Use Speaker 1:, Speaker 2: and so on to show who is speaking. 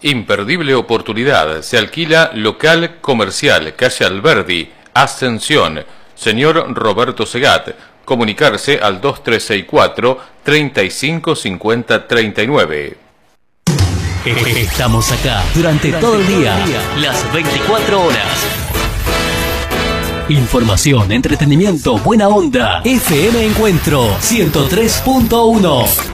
Speaker 1: Imperdible oportunidad. Se alquila local comercial, calle Alberdi, Ascensión. Señor Roberto Segat. Comunicarse al 2364 3550 39.
Speaker 2: Estamos acá durante todo el día, las 24 horas. Información, entretenimiento, buena onda. FM Encuentro 103.1.